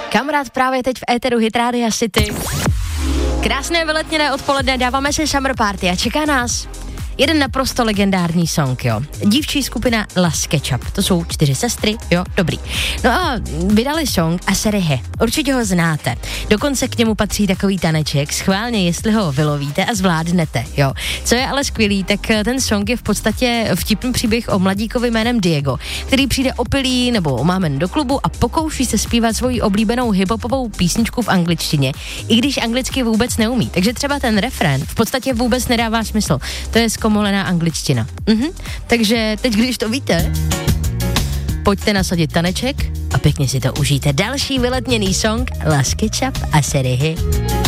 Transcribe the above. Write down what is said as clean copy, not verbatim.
Kamarád právě teď v éteru Hit Rádia City. Krásné vyletněné odpoledne, dáváme si Summer Party a čeká nás jeden naprosto legendární song, jo. Dívčí skupina Las Ketchup, to jsou 4 sestry, jo, dobrý. No a vydali song Aserihe, určitě ho znáte. Dokonce k němu patří takový taneček, schválně, jestli ho vylovíte a zvládnete, jo. Co je ale skvělý, tak ten song je v podstatě vtipný příběh o mladíkovi jménem Diego, který přijde opilý nebo omámen do klubu a pokouší se zpívat svoji oblíbenou hiphopovou písničku v angličtině, i když anglicky vůbec neumí. Takže třeba ten refrén v podstatě vůbec nedává smysl. To je zkomolená angličtina. Takže teď, když to víte, pojďte nasadit taneček a pěkně si to užijte. Další vyletněný song Las Ketchup Aserihe.